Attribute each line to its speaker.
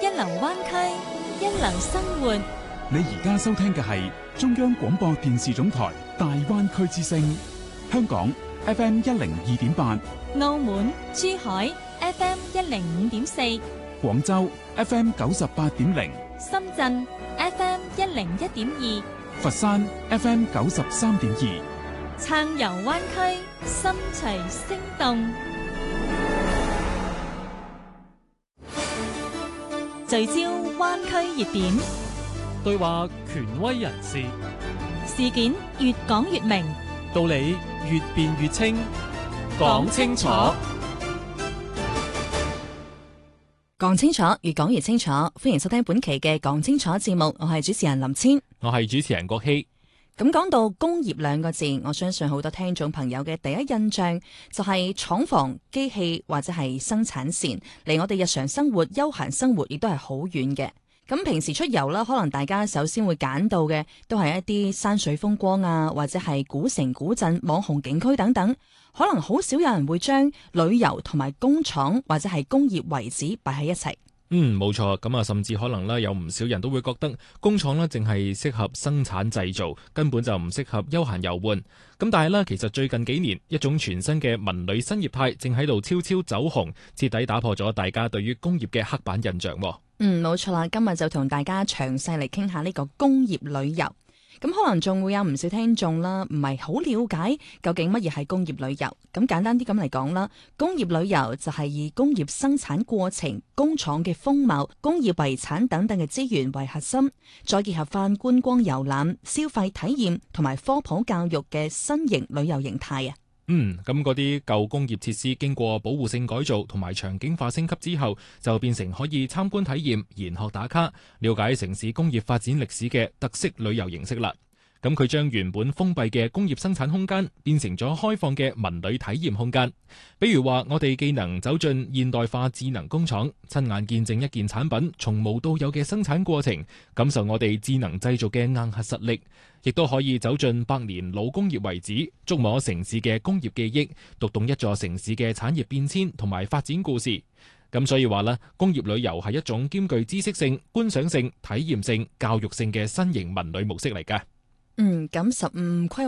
Speaker 1: 流灣區，一流生活。
Speaker 2: 你而家收聽嘅係中央廣播電視總台大灣區之聲，香港 FM 102.8，
Speaker 1: 澳門、珠海 FM 105.4，
Speaker 2: 廣州 FM 98.0，
Speaker 1: 深圳 FM 101.2，
Speaker 2: 佛山 FM 93.2，
Speaker 1: 撐遊灣區，心隨聲動。聚焦灣區熱點，
Speaker 3: 對話權威人士，
Speaker 1: 事件越講越明，
Speaker 3: 道理越辯越清，
Speaker 1: 講清楚，
Speaker 4: 講清楚，越講越清楚。歡迎收聽本期嘅講清楚節目，我係主持人林千，
Speaker 3: 我係主持人郭希。
Speaker 4: 咁講到工業兩個字，我相信好多聽眾朋友嘅第一印象就係廠房、機器或者係生產線，離我哋日常生活、休閒生活亦都係好遠嘅。咁平時出遊啦，可能大家首先會揀到嘅都係一啲山水風光啊，或者係古城古鎮、網紅景區等等。可能好少有人會將旅遊同埋工廠或者係工業遺址擺喺一齊。
Speaker 3: 冇錯，咁啊，甚至可能咧有唔少人都會覺得工廠咧淨係適合生產製造，根本就唔適合休閒遊玩。咁但係咧，其實最近幾年一種全新嘅文旅新業態正喺度悄悄走紅，徹底打破咗大家對於工業嘅刻板印象。
Speaker 4: 冇錯啦，今日就同大家詳細嚟傾下呢個工業旅遊。咁可能仲會有唔少聽眾啦，唔係好了解究竟乜嘢係工業旅遊。咁簡單啲咁嚟講啦，工業旅遊就係以工業生產過程、工廠嘅風貌、工業遺產等等嘅資源為核心，再結合翻觀光遊覽、消費體驗同埋科普教育嘅新型旅遊形態啊。
Speaker 3: 咁嗰啲舊工業設施經過保護性改造同埋場景化升級之後，就變成可以參觀體驗、研學打卡、了解城市工業發展歷史嘅特色旅遊形式啦。咁佢將原本封閉嘅工業生產空間變成咗開放嘅文旅體驗空間。比如話，我哋既能走進現代化智能工廠，親眼見證一件產品從無到有嘅生產過程，感受我哋智能製造嘅硬核實力，亦都可以走進百年老工業遺址，觸摸城市嘅工業記憶，讀懂一座城市嘅產業變遷同埋發展故事。咁所以話咧，工業旅遊係一種兼具知識性、觀賞性、體驗性、教育性嘅新型文旅模式嚟㗎。
Speaker 4: 咁15規劃